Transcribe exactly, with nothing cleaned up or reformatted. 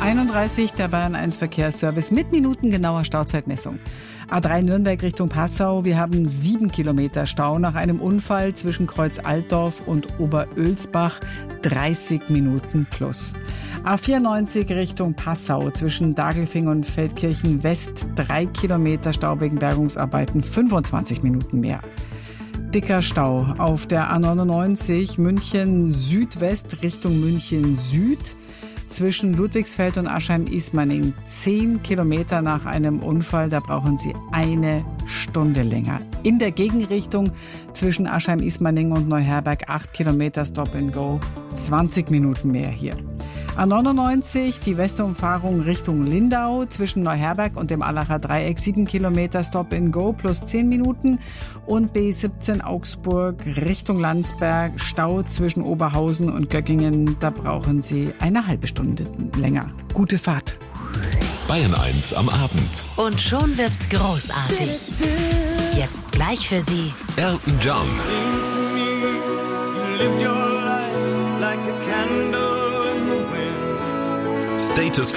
einunddreißig, der Bayern eins Verkehrsservice mit minutengenauer Stauzeitmessung. A drei Nürnberg Richtung Passau. Wir haben sieben Kilometer Stau nach einem Unfall zwischen Kreuz Altdorf und Oberölsbach. dreißig Minuten plus. A vierundneunzig Richtung Passau zwischen Daglfing und Feldkirchen West. drei Kilometer Stau wegen Bergungsarbeiten. fünfundzwanzig Minuten mehr. Dicker Stau auf der A neunundneunzig München Südwest Richtung München Süd. Zwischen Ludwigsfeld und Aschheim-Ismaning zehn Kilometer nach einem Unfall, da brauchen Sie eine Stunde länger. In der Gegenrichtung zwischen Aschheim-Ismaning und Neuherberg acht Kilometer Stop and Go, zwanzig Minuten mehr hier. A neunundneunzig, die Westumfahrung Richtung Lindau, zwischen Neuherberg und dem Allacher Dreieck sieben Kilometer Stop and Go plus zehn Minuten. Und B siebzehn Augsburg Richtung Landsberg, Stau zwischen Oberhausen und Göggingen, da brauchen Sie eine halbe Stunde länger. Gute Fahrt. Bayern eins am Abend. Und schon wird's großartig. Jetzt gleich für Sie Elton John. Status Quo.